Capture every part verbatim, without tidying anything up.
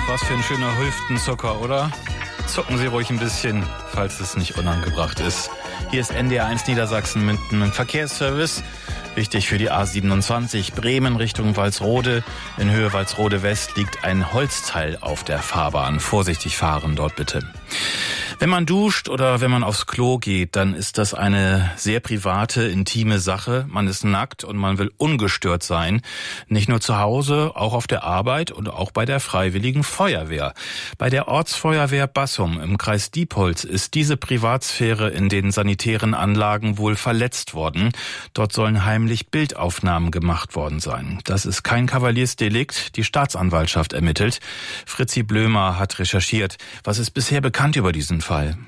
Was für ein schöner Hüftenzucker, oder? Zucken Sie ruhig ein bisschen, falls es nicht unangebracht ist. Hier ist N D R eins Niedersachsen mit einem Verkehrsservice. Wichtig für die A siebenundzwanzig Bremen Richtung Walsrode. In Höhe Walsrode West liegt ein Holzteil auf der Fahrbahn. Vorsichtig fahren dort bitte. Wenn man duscht oder wenn man aufs Klo geht, dann ist das eine sehr private, intime Sache. Man ist nackt und man will ungestört sein. Nicht nur zu Hause, auch auf der Arbeit und auch bei der Freiwilligen Feuerwehr. Bei der Ortsfeuerwehr Bassum im Kreis Diepholz ist diese Privatsphäre in den sanitären Anlagen wohl verletzt worden. Dort sollen heimlich Bildaufnahmen gemacht worden sein. Das ist kein Kavaliersdelikt. Die Staatsanwaltschaft ermittelt. Fritzi Blömer hat recherchiert. Was ist bisher bekannt über diesen Fall? Fall.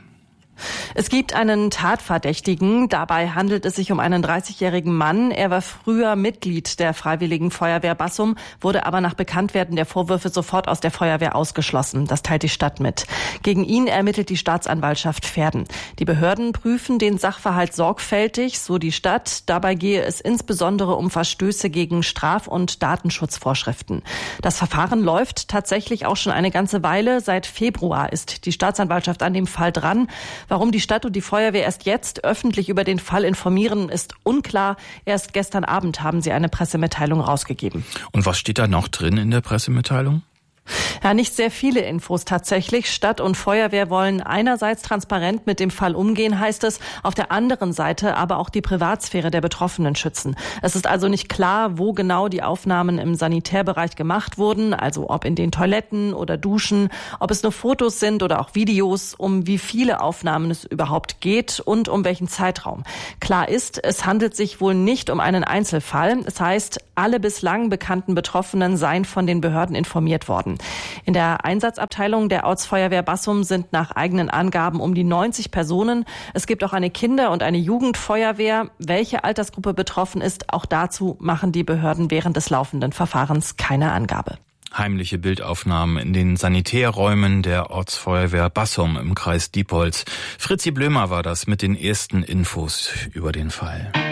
Es gibt einen Tatverdächtigen. Dabei handelt es sich um einen dreißigjährigen Mann. Er war früher Mitglied der Freiwilligen Feuerwehr Bassum, wurde aber nach Bekanntwerden der Vorwürfe sofort aus der Feuerwehr ausgeschlossen. Das teilt die Stadt mit. Gegen ihn ermittelt die Staatsanwaltschaft Verden. Die Behörden prüfen den Sachverhalt sorgfältig, so die Stadt. Dabei gehe es insbesondere um Verstöße gegen Straf- und Datenschutzvorschriften. Das Verfahren läuft tatsächlich auch schon eine ganze Weile. Seit Februar ist die Staatsanwaltschaft an dem Fall dran. Warum die Stadt und die Feuerwehr erst jetzt öffentlich über den Fall informieren, ist unklar. Erst gestern Abend haben sie eine Pressemitteilung rausgegeben. Und was steht da noch drin in der Pressemitteilung? Ja, nicht sehr viele Infos tatsächlich. Stadt und Feuerwehr wollen einerseits transparent mit dem Fall umgehen, heißt es, auf der anderen Seite aber auch die Privatsphäre der Betroffenen schützen. Es ist also nicht klar, wo genau die Aufnahmen im Sanitärbereich gemacht wurden, also ob in den Toiletten oder Duschen, ob es nur Fotos sind oder auch Videos, um wie viele Aufnahmen es überhaupt geht und um welchen Zeitraum. Klar ist, es handelt sich wohl nicht um einen Einzelfall. Es heißt, alle bislang bekannten Betroffenen seien von den Behörden informiert worden. In der Einsatzabteilung der Ortsfeuerwehr Bassum sind nach eigenen Angaben um die neunzig Personen. Es gibt auch eine Kinder- und eine Jugendfeuerwehr. Welche Altersgruppe betroffen ist, auch dazu machen die Behörden während des laufenden Verfahrens keine Angabe. Heimliche Bildaufnahmen in den Sanitärräumen der Ortsfeuerwehr Bassum im Kreis Diepholz. Fritzi Blömer war das mit den ersten Infos über den Fall.